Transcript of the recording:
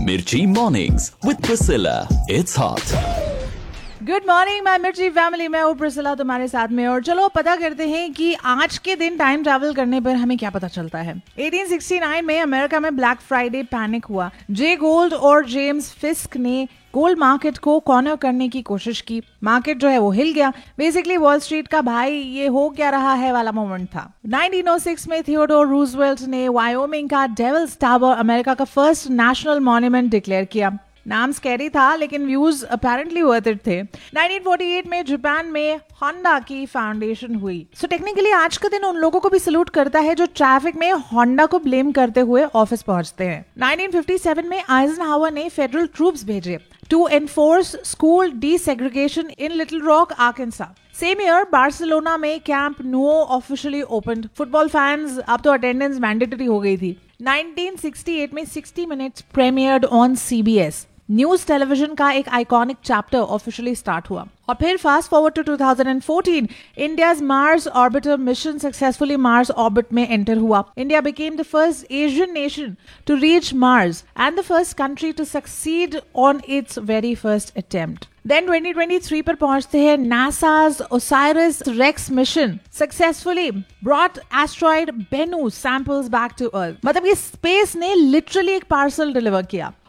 Mirchi Mornings with Priscilla. It's hot. Good morning my मिर्ची family, मैं हूँ Priscilla तुम्हारे साथ में। और चलो पता करते हैं कि आज के दिन टाइम ट्रैवल करने पर हमें क्या पता चलता है। 1869 में अमेरिका में ब्लैक फ्राइडे पैनिक हुआ। जे गोल्ड और जेम्स फिस्क ने गोल्ड मार्केट को कॉर्नर करने की कोशिश की। मार्केट जो है वो हिल गया। बेसिकली वॉल स्ट्रीट का भाई ये हो क्या रहा है वाला मोमेंट था। 1906 में थियोडोर रूजवेल्ट ने वायोमिंग का डेविल्स टावर अमेरिका का फर्स्ट नेशनल मॉन्यूमेंट डिक्लेयर किया। नाम स्कैरी था लेकिन व्यूज अपेरेंटली वर्थ इट थे। 1948 में जापान में होंडा की फाउंडेशन हुई। सो टेक्निकली आज का दिन उन लोगों को भी सल्यूट करता है जो ट्रैफिक में होंडा को ब्लेम करते हुए ऑफिस पहुंचते हैं। 1957 में आइजनहावर ने फेडरल ट्रूप्स भेजे to enforce school डीसेग्रीगेशन in little rock, आर्कांसा। Same year Barcelona में camp नुओ officially opened. Football fans अब तो अटेंडेंस मैंडेटरी हो गई थी। 1968 में 60 minutes premiered on CBS. News television का एक आइकॉनिक चैप्टर ऑफिशियली स्टार्ट हुआ। और फिर fast forward to 2014, India's Mars orbiter mission successfully Mars orbit में एंटर हुआ। India became the first Asian nation to reach Mars and the first country to succeed on it's very first attempt. Then 2023 पर पहुंचते हैं। NASA's Osiris racks mission successfully brought asteroid Bennu samples back to earth. मतलब ये space ने literally एक parcel deliver किया।